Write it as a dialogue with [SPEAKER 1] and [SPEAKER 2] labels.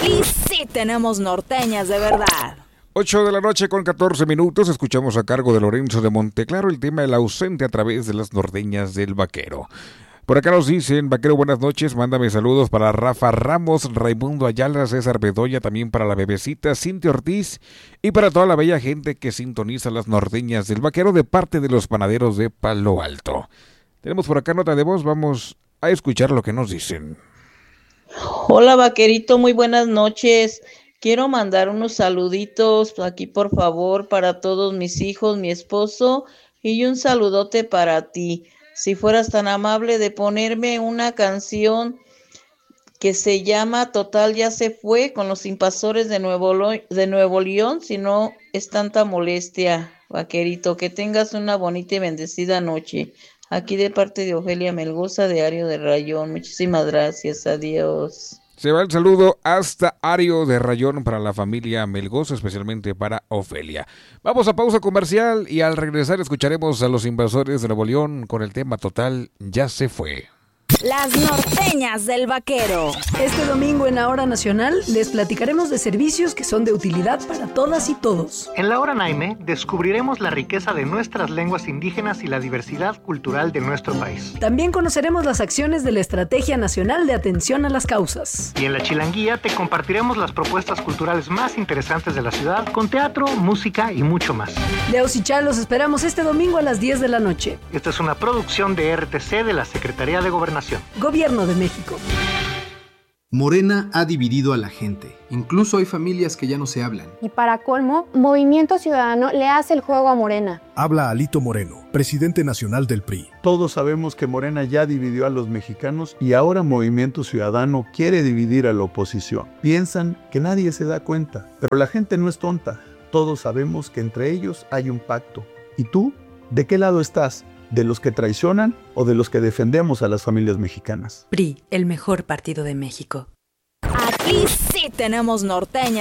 [SPEAKER 1] Aquí sí tenemos norteñas de verdad.
[SPEAKER 2] 8 de la noche con 14 minutos, escuchamos a cargo de Lorenzo de Monteclaro el tema El ausente a través de las norteñas del vaquero. Por acá nos dicen, vaquero, buenas noches, mándame saludos para Rafa Ramos, Raimundo Ayala, César Bedoya, también para la bebecita Cintia Ortiz y para toda la bella gente que sintoniza las norteñas del vaquero de parte de los panaderos de Palo Alto. Tenemos por acá nota de voz, vamos a escuchar lo que nos dicen.
[SPEAKER 3] Hola vaquerito, muy buenas noches. Quiero mandar unos saluditos aquí por favor para todos mis hijos, mi esposo y un saludote para ti. Si fueras tan amable de ponerme una canción que se llama Total ya se fue con los Invasores de Nuevo León, si no es tanta molestia, vaquerito. Que tengas una bonita y bendecida noche. Aquí de parte de Ofelia Melgoza de Ario de Rayón. Muchísimas gracias, adiós.
[SPEAKER 2] Se va el saludo hasta Ario de Rayón para la familia Melgoza, especialmente para Ofelia. Vamos a pausa comercial y al regresar escucharemos a los Invasores de Nuevo León con el tema Total ya se fue.
[SPEAKER 1] Las norteñas del vaquero.
[SPEAKER 4] Este domingo en La Hora Nacional les platicaremos de servicios que son de utilidad para todas y todos.
[SPEAKER 5] En La Hora Naime descubriremos la riqueza de nuestras lenguas indígenas y la diversidad cultural de nuestro país.
[SPEAKER 4] También conoceremos las acciones de la Estrategia Nacional de Atención a las Causas.
[SPEAKER 5] Y en La Chilanguía te compartiremos las propuestas culturales más interesantes de la ciudad con teatro, música y mucho más.
[SPEAKER 4] Leos y Chá los esperamos este domingo a las 10 de la noche.
[SPEAKER 5] Esta es una producción de RTC de la Secretaría de Gobernación.
[SPEAKER 4] Gobierno de México.
[SPEAKER 6] Morena ha dividido a la gente. Incluso hay familias que ya no se hablan.
[SPEAKER 7] Y para colmo, Movimiento Ciudadano le hace el juego a Morena.
[SPEAKER 8] Habla Alito Moreno, presidente nacional del PRI.
[SPEAKER 9] Todos sabemos que Morena ya dividió a los mexicanos y ahora Movimiento Ciudadano quiere dividir a la oposición. Piensan que nadie se da cuenta, pero la gente no es tonta. Todos sabemos que entre ellos hay un pacto. ¿Y tú? ¿De qué lado estás? ¿De los que traicionan o de los que defendemos a las familias mexicanas?
[SPEAKER 10] PRI, el mejor partido de México.
[SPEAKER 1] Aquí sí tenemos norteñas.